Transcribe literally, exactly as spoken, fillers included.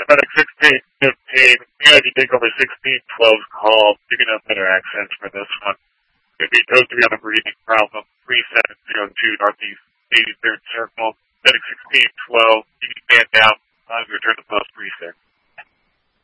Medic sixteen fifteen. Yeah, if you take over sixteen twelve's call, you can have better accents for this one. If you told to be on a breathing problem, three seven zero two Northeast eighty-third Circle. Medic sixteen twelve, you can stand down. I'll return to post.